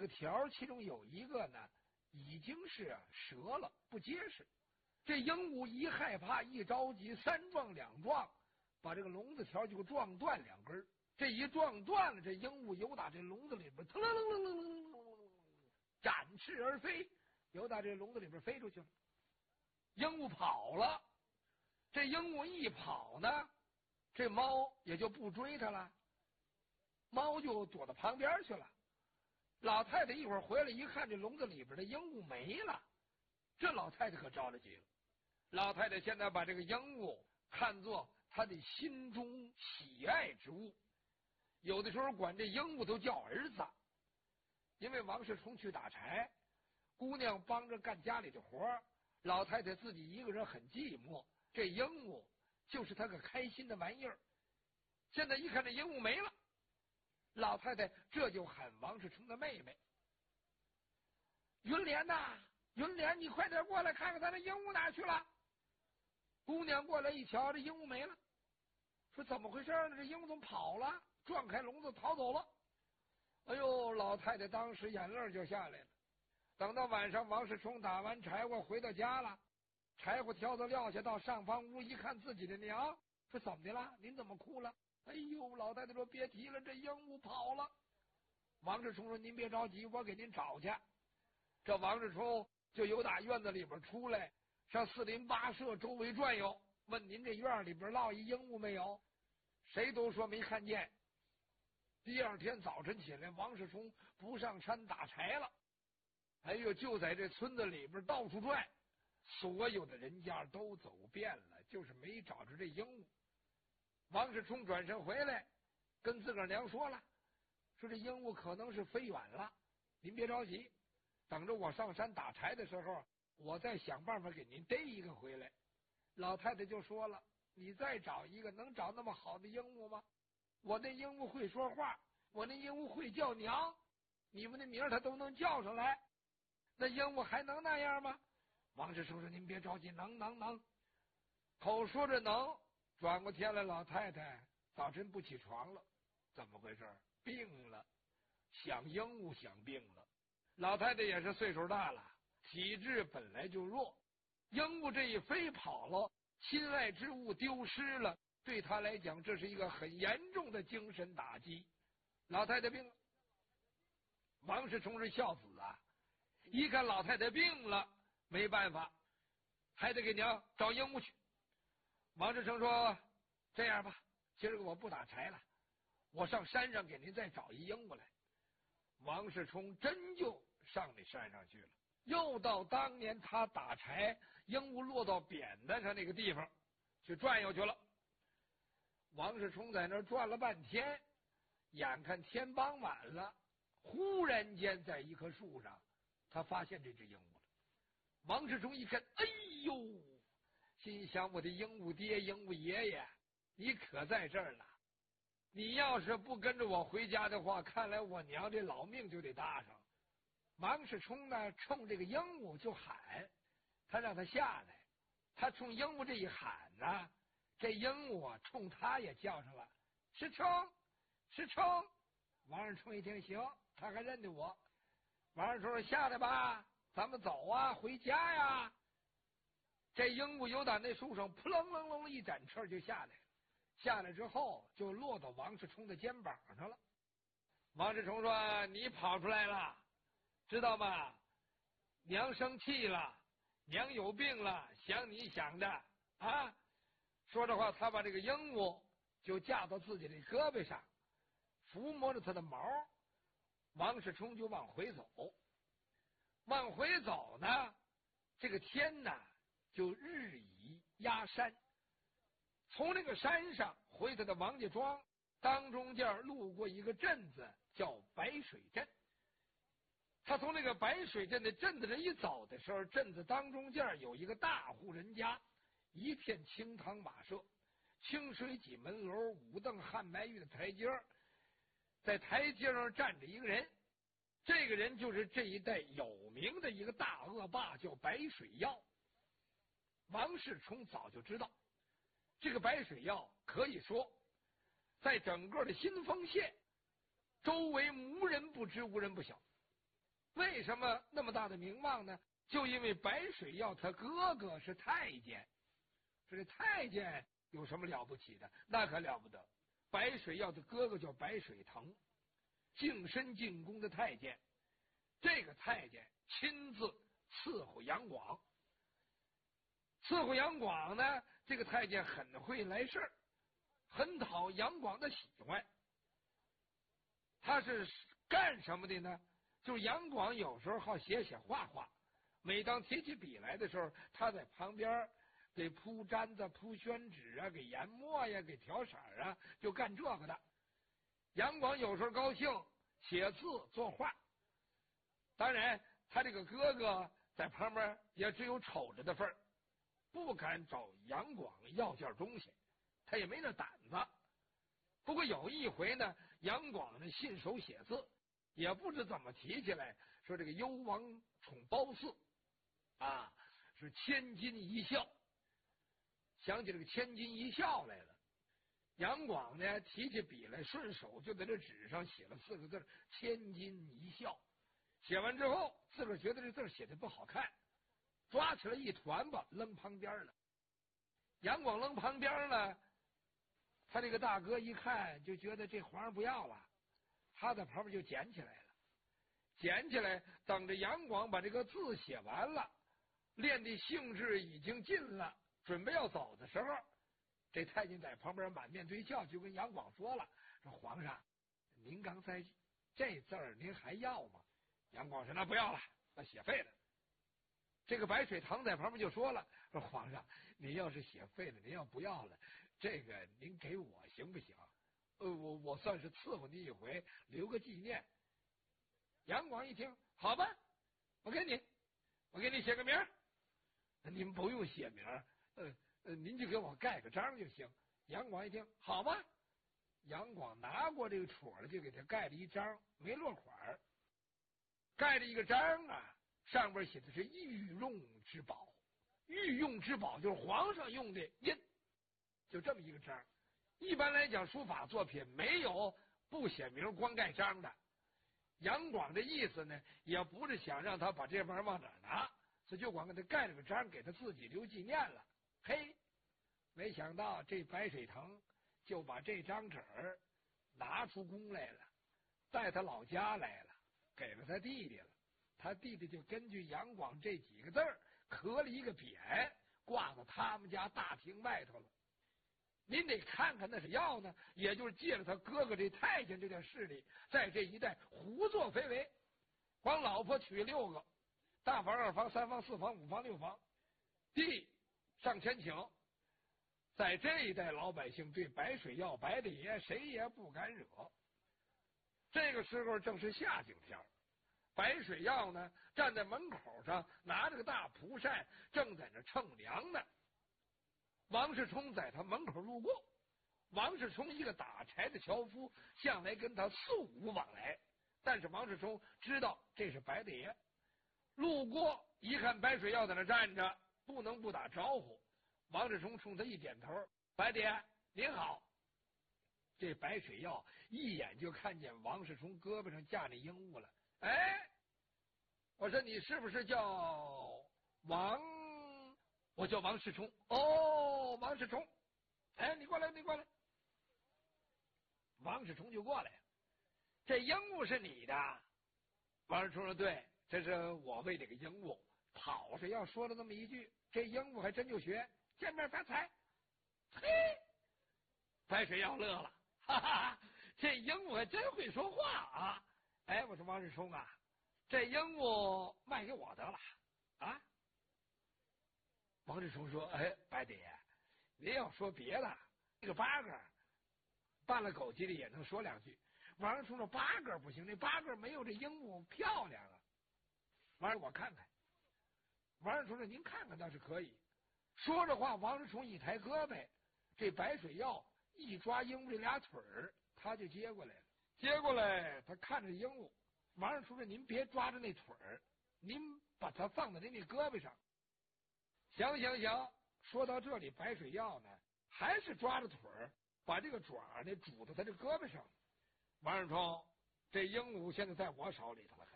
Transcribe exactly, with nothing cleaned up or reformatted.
条其中有一个呢已经是折了，不结实。这鹦鹉一害怕一着急，三撞两撞，把这个笼子条就撞断两根。这一撞断了，这鹦鹉由打这笼子里边，腾楞楞楞楞楞，展翅而飞，由打这笼子里边飞出去了。鹦鹉跑了，这鹦鹉一跑呢，这猫也就不追它了，猫就躲到旁边去了。老太太一会儿回来一看，这笼子里边的鹦鹉没了，这老太太可着了急了。老太太现在把这个鹦鹉看作她的心中喜爱之物，有的时候管这鹦鹉都叫儿子。因为王世充去打柴，姑娘帮着干家里的活，老太太自己一个人很寂寞，这鹦鹉就是她个开心的玩意儿。现在一看这鹦鹉没了，老太太这就喊王世充的妹妹云莲呐，云莲，你快点过来看看咱这鹦鹉哪去了。姑娘过来一瞧，这鹦鹉没了，说怎么回事呢？这鹦鹉怎么跑了？撞开笼子逃走了。哎呦，老太太当时眼泪就下来了。等到晚上，王世充打完柴火回到家了，柴火挑子撂下，到上房屋一看自己的娘，说怎么的了？您怎么哭了？哎呦，老太太说别提了，这鹦鹉跑了。王世充说您别着急，我给您找去。这王世充就由打院子里边出来，上四邻八舍周围转悠，问您这院里边落一鹦鹉没有？谁都说没看见。第二天早晨起来，王世充不上山打柴了，哎呦，就在这村子里边到处转，所有的人家都走遍了，就是没找着这鹦鹉。王世充转身回来，跟自个儿娘说了，说这鹦鹉可能是飞远了，您别着急，等着我上山打柴的时候，我再想办法给您逮一个回来。老太太就说了，你再找一个，能找那么好的鹦鹉吗？我那鹦鹉会说话，我那鹦鹉会叫娘，你们的名儿它都能叫上来，那鹦鹉还能那样吗？王世充说您别着急，能能能。口说着能，转过天来，老太太早晨不起床了，怎么回事？病了，想鹦鹉想病了。老太太也是岁数大了，体质本来就弱，鹦鹉这一飞跑了，心爱之物丢失了，对他来讲这是一个很严重的精神打击。老太太病了，王世充是孝子啊，一看老太太病了，没办法，还得给娘找鹦鹉去。王世充说这样吧，今儿个我不打柴了，我上山上给您再找一鹦鹉来。王世充真就上那山上去了，又到当年他打柴鹦鹉落到扁担上那个地方去转悠去了。王世充在那儿转了半天，眼看天傍晚了，忽然间在一棵树上他发现这只鹦鹉了。王世充一看，哎呦，心想我的鹦鹉爹鹦鹉爷爷，你可在这儿呢，你要是不跟着我回家的话，看来我娘这老命就得搭上。王世充呢冲这个鹦鹉就喊，他让他下来，他冲鹦鹉这一喊呢，这鹦鹉啊冲他也叫上了，世充世充。王世充一听行，他还认得我。王世充说下来吧，咱们走啊，回家呀。这鹦鹉由打那树上扑棱棱棱一展翅就下来了，下来之后就落到王世充的肩膀上了。王世充说你跑出来了，知道吗？娘生气了，娘有病了，想你想的啊。说这话，他把这个鹦鹉就架到自己的胳膊上，抚摸着他的毛。王世充就往回走，往回走呢，这个天呢就日以压山。从那个山上回他的王家庄，当中间路过一个镇子叫白水镇。他从那个白水镇的镇子上一走的时候，镇子当中间有一个大户人家，一片清堂马舍，清水几门楼，五凳汉白玉的台阶，在台阶上站着一个人，这个人就是这一带有名的一个大恶霸，叫白水耀。王世充早就知道，这个白水耀可以说在整个的新丰县周围无人不知，无人不晓。 为什么那么大的名望呢？就因为白水耀他哥哥是太监。说这太监有什么了不起的？那可了不得。白水耀的哥哥叫白水腾，净身进宫的太监。这个太监亲自伺候杨广。伺候杨广呢，这个太监很会来事儿，很讨杨广的喜欢。他是干什么的呢？就是杨广有时候好写写画画，每当提起笔来的时候，他在旁边给铺毡子、铺宣纸啊，给研墨呀，给调色啊，就干这个的。杨广有时候高兴，写字作画。当然，他这个哥哥在旁边也只有瞅着的份儿，不敢找杨广要件东西，他也没那胆子。不过有一回呢，杨广呢信手写字，也不知怎么提起来，说这个幽王宠褒姒啊，是千金一笑，想起这个千金一笑来了。杨广呢提起笔来，顺手就在这纸上写了四个字千金一笑。写完之后，自个儿觉得这字写的不好看，抓起来一团吧，扔旁边了。杨广扔旁边了，他这个大哥一看就觉得这皇上不要了，他在旁边就捡起来了。捡起来，等着杨广把这个字写完了，练的兴致已经尽了，准备要走的时候，这太监在旁边满面堆笑，就跟杨广说了：“说皇上，您刚才这字儿您还要吗？”杨广说：“那不要了，那写废了。”这个白水腾在旁边就说了：“说皇上，您要是写废了，您要不要了，这个您给我行不行？呃，我我算是伺候您一回，留个纪念。”杨广一听，好吧，我给你，我给你写个名儿。您不用写名儿，呃呃，您就给我盖个章就行。杨广一听，好吧。杨广拿过这个戳儿，就给他盖了一章，没落款儿。盖了一个章啊，上边写的是御用之宝，御用之宝就是皇上用的印，就这么一个章。一般来讲，书法作品没有不写名光盖章的。杨广的意思呢，也不是想让他把这玩意儿往哪儿拿，所以就光给他盖了个章，给他自己留纪念了。嘿，没想到这白水腾就把这张纸儿拿出宫来了，带他老家来了，给了他弟弟了。他弟弟就根据杨广这几个字儿刻了一个匾，挂到他们家大厅外头了。您得看看那是要呢，也就是借了他哥哥这太监这点势力，在这一带胡作非为，光老婆娶六个，大房、二房、三房、四房、五房、六房，地上千顷，在这一带老百姓对白水耀、白大爷谁也不敢惹。这个时候正是夏景天，白水耀呢站在门口上，拿着个大蒲扇，正在那乘凉呢。王世充在他门口路过，王世充一个打柴的樵夫，向来跟他素无往来，但是王世充知道这是白大爷，路过一看白水耀在那站着，不能不打招呼。王世充冲他一点头：“白大爷您好。”这白水耀一眼就看见王世充胳膊上架那鹦鹉了。哎，我说你是不是叫王？我叫王世充。哦，王世充，哎，你过来，你过来。王世充就过来了。这鹦鹉是你的？王世充说：“对，这是我喂这个鹦鹉。”跑着要说了那么一句，这鹦鹉还真就学，见面发财。嘿，白水耀乐了，哈哈，这鹦鹉还真会说话啊！哎，我说王世充啊，这鹦鹉卖给我得了啊。王世充说：“哎，白大爷，您要说别的，这个八个办了狗急的也能说两句。”王世充说：“八个不行，这八个没有这鹦鹉漂亮啊。”王世我看看。王世充说：“您看看倒是可以。”说着话，王世充一抬胳膊，这白水耀一抓鹦鹉这俩腿儿，他就接过来了。接过来，他看着鹦鹉。王世充说：“您别抓着那腿儿，您把它放在您那胳膊上。”行行行，说到这里，白水耀呢还是抓着腿儿，把这个爪呢拄到他这胳膊上。王世充，这鹦鹉现在在我手里头了，